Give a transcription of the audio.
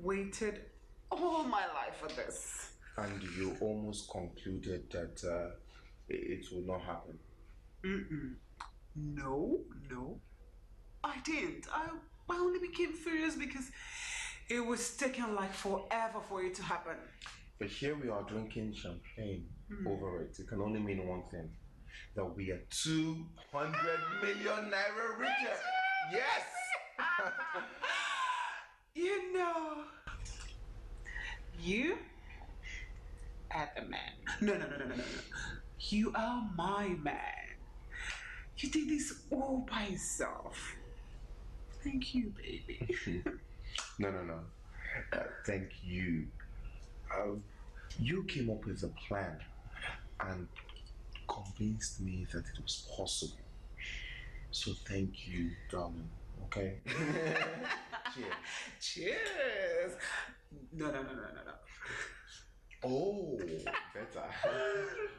waited all my life for this. And you almost concluded that it will not happen. No. I didn't. I only became furious because it was taking like forever for it to happen. But here we are drinking champagne over it. It can only mean one thing. That we are 200 million naira richer. Yes! You know, you are the man. No. You are my man. You did this all by yourself. Thank you, baby. No. Thank you. You came up with a plan and convinced me that it was possible. So thank you, darling. Okay? Cheers. Cheers. No. Oh, better.